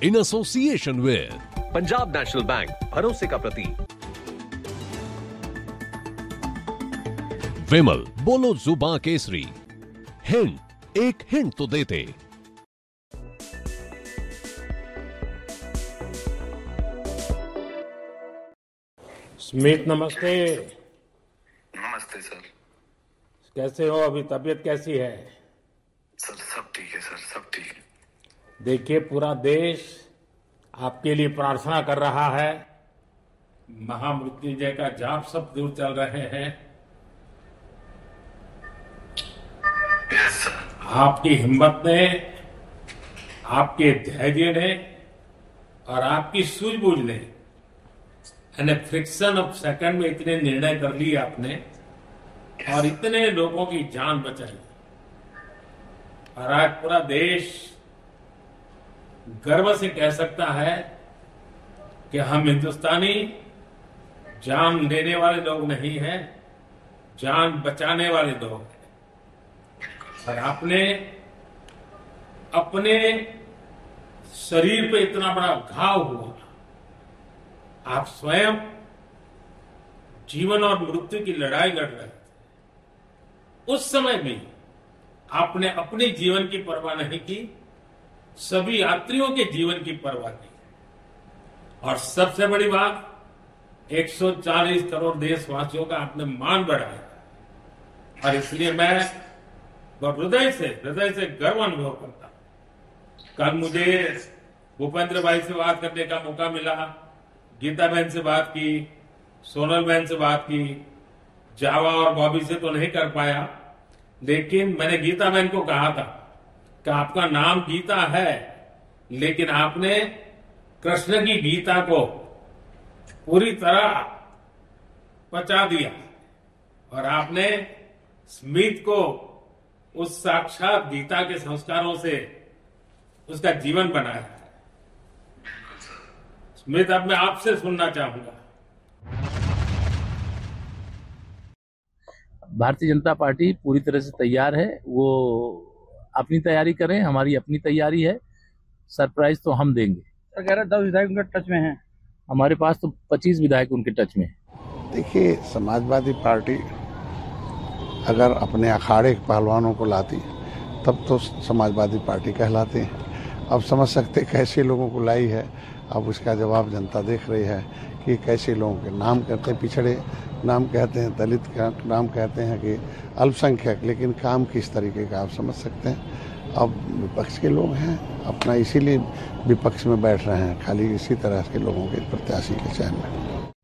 in association with Punjab national bank, भरोसे का प्रतीक। विमल, बोलो जुबां केसरी। हिंट, एक हिंट तो देते। स्मित, नमस्ते। नमस्ते सर। कैसे हो? अभी तबीयत कैसी है? सर सब ठीक है सर, सब ठीक है। देखिए, पूरा देश आपके लिए प्रार्थना कर रहा है। महामृत्युंजय का जाप सब दूर चल रहे हैं। Yes sir. आपकी हिम्मत ने, आपके धैर्य ने और आपकी सूझबूझ ने, यानी फ्रिक्शन ऑफ सेकंड में इतने निर्णय कर लिए आपने और इतने लोगों की जान बचाई। और आज पूरा देश गर्व से कह सकता है कि हम हिंदुस्तानी जान लेने वाले लोग नहीं हैं, जान बचाने वाले लोग हैं। और आपने अपने शरीर पे इतना बड़ा घाव हुआ, आप स्वयं जीवन और मृत्यु की लड़ाई लड़ रहे थे। उस समय भी आपने अपने जीवन की परवाह नहीं की, सभी यात्रियों के जीवन की परवाह की। और सबसे बड़ी बात, 140 करोड़ देशवासियों का आपने मान बढ़ाया। और इसलिए मैं हृदय से गर्व अनुभव करता हूं। कल मुझे भूपेंद्र भाई से बात करने का मौका मिला, गीता बहन से बात की, सोनल बहन से बात की, जावा और बॉबी से तो नहीं कर पाया, लेकिन मैंने गीता बहन को कहा था कि आपका नाम गीता है, लेकिन आपने कृष्ण की गीता को पूरी तरह पचा दिया और आपने स्मित को उस साक्षात गीता के संस्कारों से उसका जीवन बनाया। स्मित, अब मैं आपसे सुनना चाहूंगा। भारतीय जनता पार्टी पूरी तरह से तैयार है। वो अपनी तैयारी करें, हमारी अपनी तैयारी है। सरप्राइज तो हम देंगे। 10 विधायक उनके टच में हैं। हमारे पास तो 25 विधायक उनके टच में हैं। देखिए, समाजवादी पार्टी अगर अपने अखाड़े के पहलवानों को लाती तब तो समाजवादी पार्टी कहलाती है। अब समझ सकते कैसे लोगों को लाई है। अब उसका जवाब जनता देख रही है कि कैसे लोगों के नाम कहते हैं, पिछड़े नाम कहते हैं, दलित का नाम कहते हैं कि अल्पसंख्यक, लेकिन काम किस तरीके का आप समझ सकते हैं। अब विपक्ष के लोग हैं, अपना इसीलिए विपक्ष में बैठ रहे हैं, खाली इसी तरह के लोगों के प्रत्याशी के चयन में।